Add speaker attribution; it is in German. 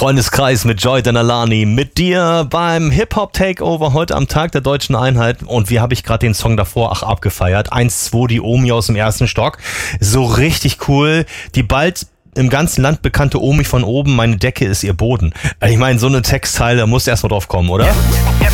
Speaker 1: Freundeskreis mit Joy Denalani, mit dir beim Hip-Hop-Takeover heute am Tag der Deutschen Einheit. Und wie habe ich gerade den Song davor abgefeiert? 1-2, die Omi aus dem ersten Stock. So richtig cool. Die bald im ganzen Land bekannte Omi von oben, meine Decke ist ihr Boden. Ich meine, so eine Textzeile, da musst du erst mal drauf kommen, oder?
Speaker 2: Ja,